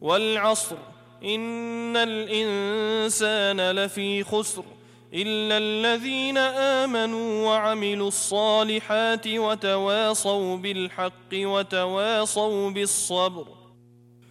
والعصر إن الإنسان لفي خسر إلا الذين آمنوا وعملوا الصالحات وتواصوا بالحق وتواصوا بالصبر